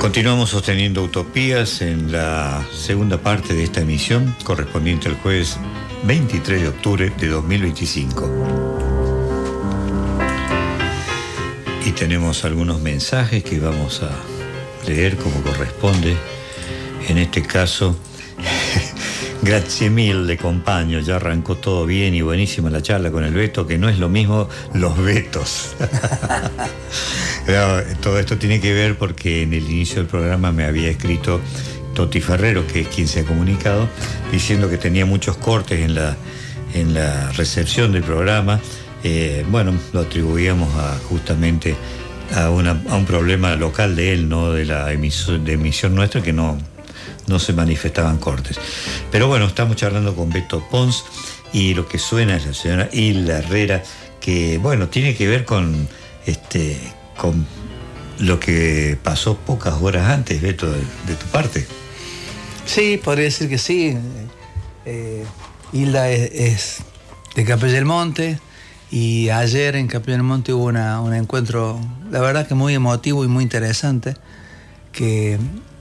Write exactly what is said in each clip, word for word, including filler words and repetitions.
Continuamos sosteniendo Utopías en la segunda parte de esta emisión, correspondiente al jueves veintitrés de octubre de dos mil veinticinco. Y tenemos algunos mensajes que vamos a leer como corresponde. En este caso, grazie mille, compañero, ya arrancó todo bien y buenísima la charla con el Beto, que no es lo mismo los Betos. Pero todo esto tiene que ver porque en el inicio del programa me había escrito Toti Ferrero, que es quien se ha comunicado, diciendo que tenía muchos cortes en la, en la recepción del programa. Eh, bueno, lo atribuíamos a, justamente a, una, a un problema local de él, no de la emisión, de emisión nuestra, que no, no se manifestaban cortes. Pero bueno, estamos charlando con Beto Pons y lo que suena es la señora Hilda Herrera, que bueno, tiene que ver con este con lo que pasó pocas horas antes, Beto, de, de tu parte. Sí, podría decir que sí. Eh, Hilda es, es de Capilla del Monte y ayer en Capilla del Monte hubo una, un encuentro, la verdad que muy emotivo y muy interesante, que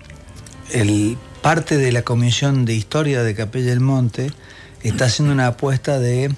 el, parte de la Comisión de Historia de Capilla del Monte está haciendo una apuesta de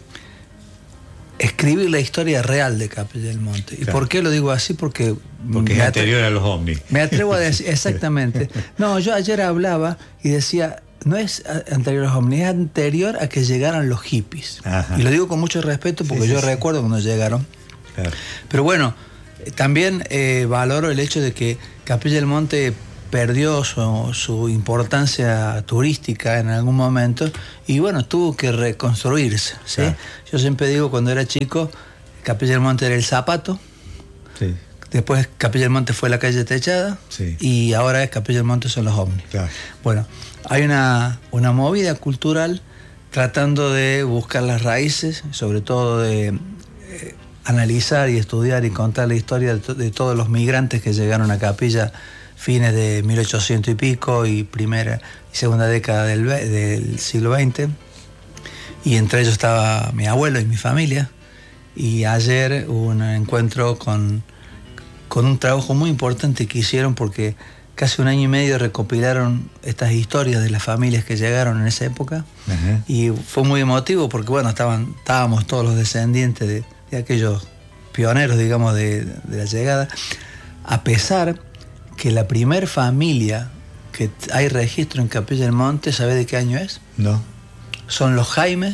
escribir la historia real de Capilla del Monte. ¿Y claro. por qué lo digo así? Porque, Porque es anterior a los ovnis. Me atrevo a decir, exactamente. No, yo ayer hablaba y decía, no es anterior a los ovnis, es anterior a que llegaran los hippies. Ajá. Y lo digo con mucho respeto porque sí, yo sí, recuerdo sí. cuando llegaron. Claro. Pero bueno, también eh, valoro el hecho de que Capilla del Monte perdió su, su importancia turística en algún momento y bueno, tuvo que reconstruirse, ¿sí? Claro. Yo siempre digo, cuando era chico, Capilla del Monte era el Zapato, sí. Después Capilla del Monte fue la calle techada, sí. Y ahora es Capilla del Monte son los ovnis. Claro. Bueno, hay una, una movida cultural tratando de buscar las raíces, sobre todo de eh, analizar y estudiar y contar la historia de, to- de todos los migrantes que llegaron a Capilla fines de mil ochocientos y pico y primera y segunda década del, del siglo veinte, y entre ellos estaba mi abuelo y mi familia, y ayer hubo un encuentro con, con un trabajo muy importante que hicieron porque casi un año y medio recopilaron estas historias de las familias que llegaron en esa época. Uh-huh. Y fue muy emotivo porque bueno, estaban, estábamos todos los descendientes de, de aquellos pioneros, digamos, de, de la llegada, a pesar que la primer familia que hay registro en Capilla del Monte, ¿sabe de qué año es? No. Son los Jaime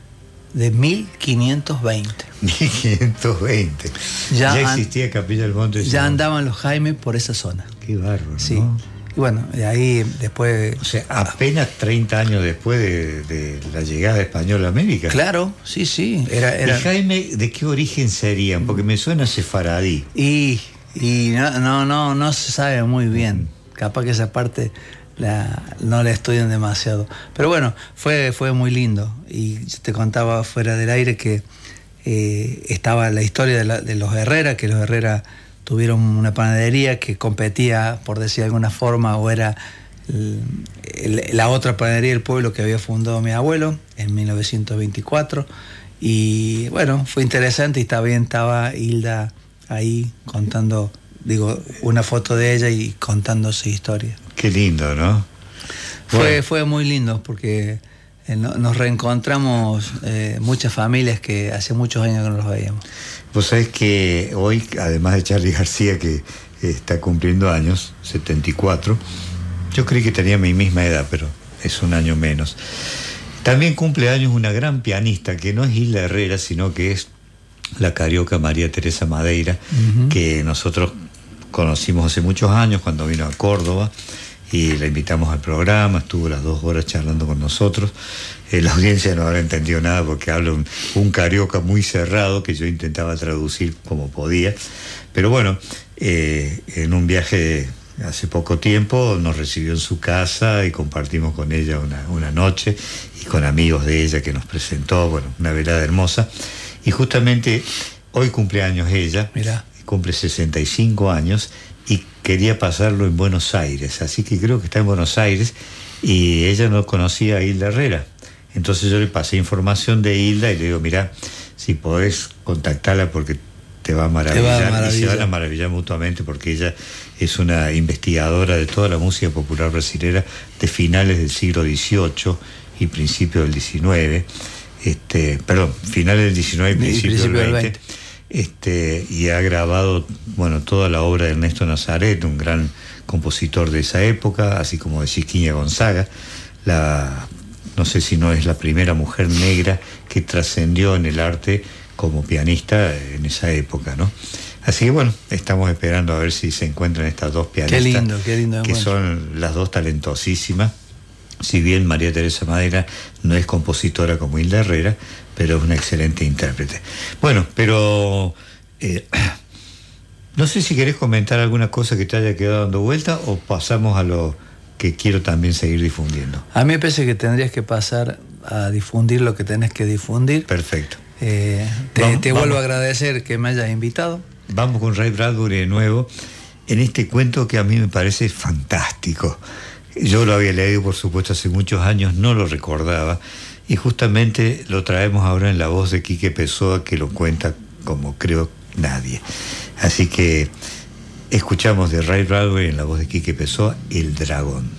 de mil quinientos veinte. mil quinientos veinte. Ya, ya existía an- Capilla del Monte. Ya andaban los Jaime por esa zona. Qué bárbaro, sí. ¿no? Y bueno, de ahí después... O sea, apenas treinta años después de, de la llegada española a América. Claro, sí, sí. Era, era... ¿Y Jaime de qué origen serían? Porque me suena sefaradí. Y... Y no, no, no, no se sabe muy bien. Capaz que esa parte la, no la estudian demasiado. Pero bueno, fue, fue muy lindo. Y yo te contaba fuera del aire que eh, estaba la historia de, la, de los Herrera, que los Herrera tuvieron una panadería que competía, por decir de alguna forma, o era el, el, la otra panadería del pueblo que había fundado mi abuelo en mil novecientos veinticuatro. Y bueno, fue interesante y también estaba Hilda ahí contando, digo, una foto de ella y contando su historia. Qué lindo, ¿no? Fue, bueno. fue muy lindo porque eh, no, nos reencontramos eh, muchas familias que hace muchos años que no los veíamos. Vos sabés que hoy, además de Charly García, que está cumpliendo años, setenta y cuatro, yo creí que tenía mi misma edad, pero es un año menos. También cumple años una gran pianista, que no es Hilda Herrera, sino que es la carioca María Teresa Madeira, uh-huh. que nosotros conocimos hace muchos años cuando vino a Córdoba y la invitamos al programa, estuvo las dos horas charlando con nosotros. Eh, la audiencia no habrá entendido nada porque habla un, un carioca muy cerrado que yo intentaba traducir como podía, pero bueno, eh, en un viaje hace poco tiempo nos recibió en su casa y compartimos con ella una, una noche y con amigos de ella que nos presentó, bueno, una velada hermosa. Y justamente hoy cumpleaños ella, Mirá. Cumple sesenta y cinco años y quería pasarlo en Buenos Aires, así que creo que está en Buenos Aires y ella no conocía a Hilda Herrera. Entonces yo le pasé información de Hilda y le digo, mirá, si podés contactarla porque te va a maravillar, te va a maravillar. Y se van a maravillar mutuamente porque ella es una investigadora de toda la música popular brasilera de finales del siglo dieciocho y principios del diecinueve, este, perdón, finales del diecinueve y principios del veinte, veinte. Este, y ha grabado, bueno, toda la obra de Ernesto Nazaret, un gran compositor de esa época, así como de Chiquinha Gonzaga, la, no sé si no es la primera mujer negra que trascendió en el arte como pianista en esa época, ¿no? Así que bueno, estamos esperando a ver si se encuentran estas dos pianistas. Qué lindo, qué lindo. Que son las dos talentosísimas. Si bien María Teresa Madera no es compositora como Hilda Herrera, pero es una excelente intérprete. Bueno, pero eh, no sé si querés comentar alguna cosa que te haya quedado dando vuelta o pasamos a lo que quiero también seguir difundiendo. A mí me parece que tendrías que pasar a difundir lo que tenés que difundir. Perfecto. Eh, te vamos, te vuelvo vamos. a agradecer que me hayas invitado. Vamos con Ray Bradbury de nuevo en este cuento que a mí me parece fantástico. Yo lo había leído, por supuesto, hace muchos años, no lo recordaba, y justamente lo traemos ahora en la voz de Quique Pessoa, que lo cuenta como creo nadie. Así que escuchamos de Ray Bradbury en la voz de Quique Pessoa, El Dragón.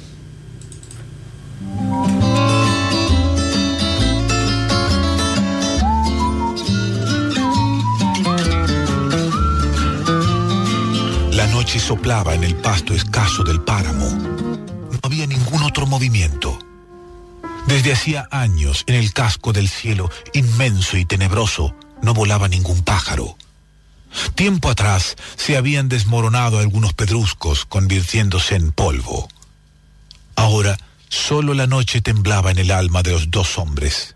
La noche soplaba en el pasto escaso del páramo. No había ningún otro movimiento. Desde hacía años, en el casco del cielo, inmenso y tenebroso, no volaba ningún pájaro. Tiempo atrás se habían desmoronado algunos pedruscos, convirtiéndose en polvo. Ahora, solo la noche temblaba en el alma de los dos hombres.